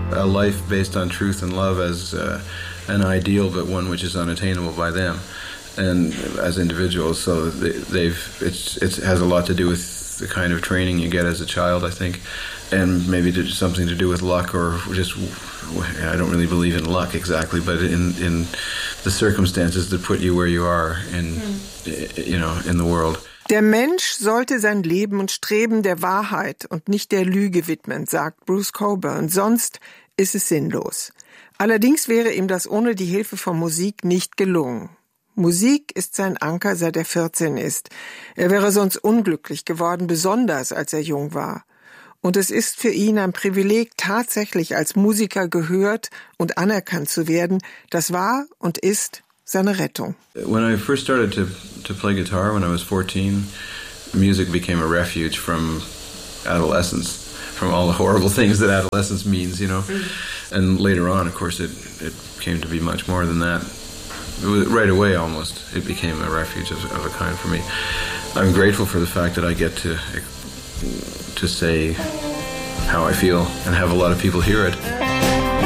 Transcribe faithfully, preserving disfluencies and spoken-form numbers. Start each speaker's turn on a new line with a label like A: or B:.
A: a life based on truth and love as uh, an ideal, but one which is unattainable by them and as individuals. So they, they've it's it has a lot to do with the kind of training you get as a child, I think, and maybe to, something to do with luck, or just, I don't really believe in luck exactly, but in in the circumstances that put you where you are in, you know, in the world.
B: Der Mensch sollte sein Leben und Streben der Wahrheit und nicht der Lüge widmen, sagt Bruce Cockburn, sonst ist es sinnlos. Allerdings wäre ihm das ohne die Hilfe von Musik nicht gelungen. Musik ist sein Anker, seit er vierzehn ist. Er wäre sonst unglücklich geworden, besonders als er jung war. Und es ist für ihn ein Privileg, tatsächlich als Musiker gehört und anerkannt zu werden. Das war und ist seine Rettung.
A: When I first started to to play guitar when I was fourteen, music became a refuge from adolescence, from all the horrible things that adolescence means, you know. And later on, of course, it it came to be much more than that. It was, right away, almost, it became a refuge of, of a kind for me. I'm grateful for the fact that I get to to say how I feel and have a lot of people hear it.